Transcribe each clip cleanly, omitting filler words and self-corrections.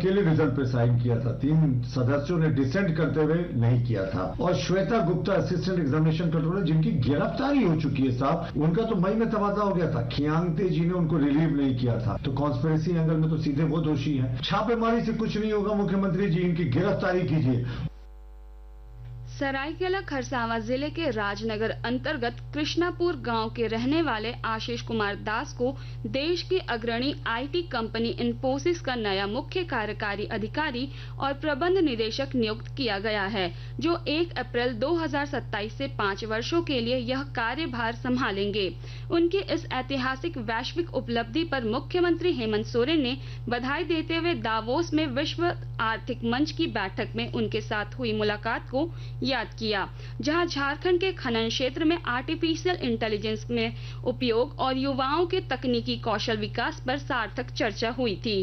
अकेले रिजल्ट पे साइन किया था, 3 सदस्यों ने डिसेंट करते हुए नहीं किया था। और Shweta Gupta assistant examination controller, जिनकी गिरफ्तारी हो चुकी है साहब, उनका तो मई में तबादला हो गया था, खियांगते जी ने उनको रिलीव नहीं किया था। तो कॉन्स्पिरेसी एंगल में तो सीधे वो दोषी है। छापेमारी से कुछ नहीं होगा मुख्यमंत्री जी, इनकी गिरफ्तारी कीजिए। सरायकेला खरसावां जिले के राजनगर अंतर्गत कृष्णापुर गांव के रहने वाले आशीष कुमार दास को देश की अग्रणी आईटी कंपनी इन्फोसिस का नया मुख्य कार्यकारी अधिकारी और प्रबंध निदेशक नियुक्त किया गया है, जो 1 अप्रैल 2027 से 5 वर्षों के लिए यह कार्यभार संभालेंगे। उनकी इस ऐतिहासिक वैश्विक उपलब्धि पर मुख्यमंत्री हेमंत सोरेन ने बधाई देते हुए दावोस में विश्व आर्थिक मंच की बैठक में उनके साथ हुई मुलाकात को याद किया, जहां झारखंड के खनन क्षेत्र में आर्टिफिशियल इंटेलिजेंस में उपयोग और युवाओं के तकनीकी कौशल विकास पर सार्थक चर्चा हुई थी।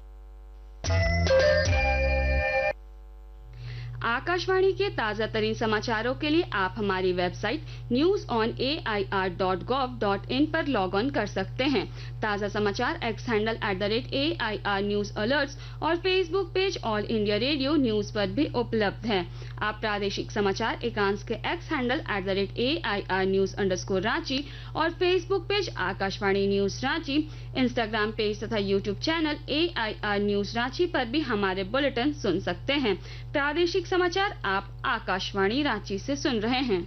आकाशवाणी के ताजा तरीन समाचारों के लिए आप हमारी वेबसाइट newsonair.gov.in पर लॉग ऑन कर सकते हैं। ताजा समाचार x handle @AIR news alerts और Facebook page all India radio news पर भी उपलब्ध हैं। आप प्रादेशिक समाचार एकांश के एक्स हैंडल @AIR न्यूज_रांची और Facebook page Akashvani news Ranchi, Instagram page तथा YouTube channel AIR news Ranchi पर भी हमारे बुलेटिन सुन सकते हैं। प्रादेशिक समाचार आप आकाशवाणी रांची से सुन रहे हैं।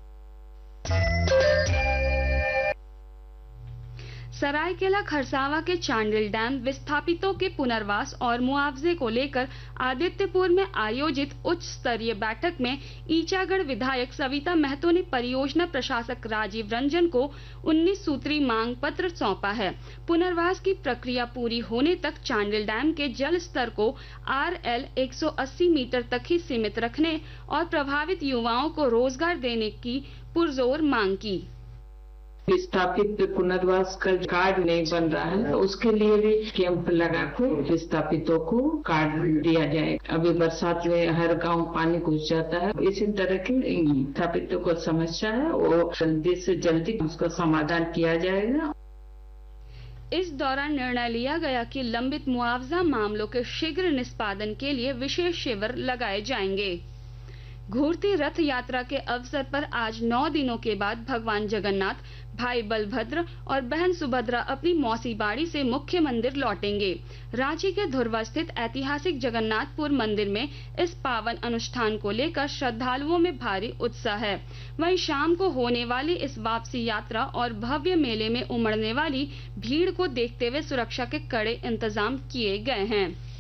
सरायकेला खरसावां के चांडिल डैम विस्थापितों के पुनर्वास और मुआवजे को लेकर आदित्यपुर में आयोजित उच्च स्तरीय बैठक में ईचागढ़ विधायक सविता महतो ने परियोजना प्रशासक राजीव रंजन को 19 सूत्री मांग पत्र सौंपा है। पुनर्वास की प्रक्रिया पूरी होने तक चांडिल डैम के जल स्तर को RL 180 मीटर तक ही सीमित रखने और प्रभावित युवाओं को रोजगार देने की पुरजोर मांग की। विस्थापित पुनर्वास का कार्ड नहीं बन रहा है, उसके लिए भी कैंप लगा के विस्थापितों को कार्ड दिया जाए। अभी बरसात में हर गांव पानी घुस जाता है, इसी तरह की विस्थापितों को समस्या है, वो जल्दी से जल्दी उसका समाधान किया जाएगा। इस दौरान निर्णय लिया गया कि लंबित मुआवजा मामलों के शीघ्र निष्पादन के लिए विशेष शिविर लगाए जाएंगे। घूरती रथ यात्रा के अवसर पर आज 9 दिनों के बाद भगवान जगन्नाथ, भाई बलभद्र और बहन सुभद्रा अपनी मौसी बाड़ी से मुख्य मंदिर लौटेंगे। रांची के धुर्वा स्थित ऐतिहासिक जगन्नाथपुर मंदिर में इस पावन अनुष्ठान को लेकर श्रद्धालुओं में भारी उत्साह है। वहीं शाम को होने वाली इस वापसी यात्रा और भव्य मेले में उमड़ने वाली भीड़ को देखते हुए सुरक्षा के कड़े इंतजाम किए गए हैं।